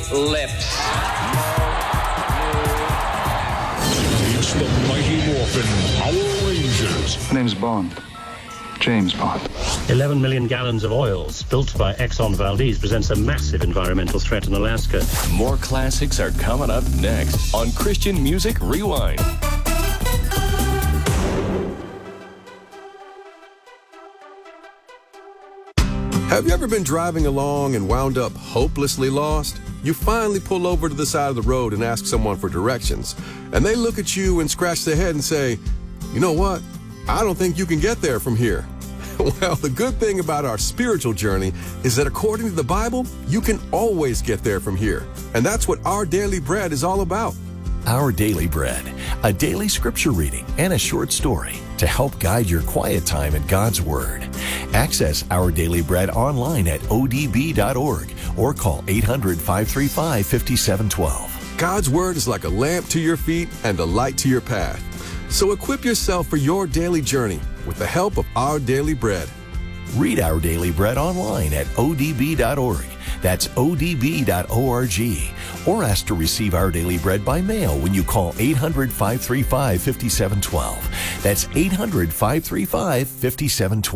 lips. It's the Mighty Morphin Power Rangers. My name's Bond. James Bond. 11 million gallons of oil spilt by Exxon Valdez presents a massive environmental threat in Alaska. More classics are coming up next on Christian Music Rewind. Have you ever been driving along and wound up hopelessly lost? You finally pull over to the side of the road and ask someone for directions, and they look at you and scratch their head and say, "You know what? I don't think you can get there from here." Well, the good thing about our spiritual journey is that according to the Bible, you can always get there from here. And that's what Our Daily Bread is all about. Our Daily Bread, a daily scripture reading and a short story to help guide your quiet time in God's Word. Access Our Daily Bread online at odb.org or call 800-535-5712. God's Word is like a lamp to your feet and a light to your path. So equip yourself for your daily journey with the help of Our Daily Bread. Read Our Daily Bread online at odb.org. That's odb.org. Or ask to receive Our Daily Bread by mail when you call 800-535-5712. That's 800-535-5712.